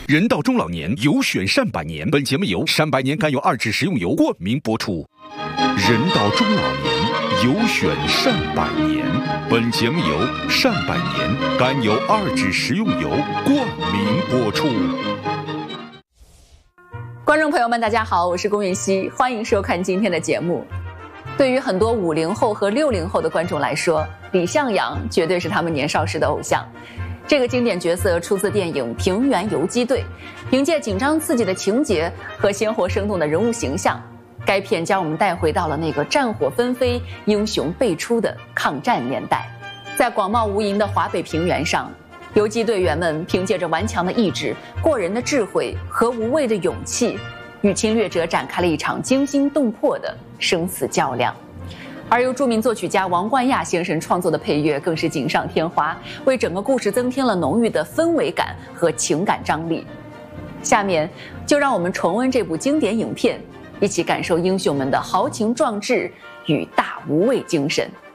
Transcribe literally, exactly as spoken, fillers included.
人到中老年，有选善百年。本节目由善百年甘油二酯食用油冠名播出。人到中老年，有选善百年。本节目由善百年甘油二酯食用油冠名播出。 观众朋友们，大家好，我是龚云熙，欢迎收看今天的节目。对于很多五零后和六零后的观众来说，李向阳绝对是他们年少时的偶像。这个经典角色出自电影《平原游击队》，凭借紧张刺激的情节和鲜活生动的人物形象，该片将我们带回到了那个战火纷飞、英雄辈出的抗战年代。在广袤无垠的华北平原上，游击队员们凭借着顽强的意志、过人的智慧和无畏的勇气，与侵略者展开了一场惊心动魄的生死较量。而由著名作曲家王冠亚先生创作的配乐更是锦上添花，为整个故事增添了浓郁的氛围感和情感张力。下面就让我们重温这部经典影片，一起感受英雄们的豪情壮志与大无畏精神。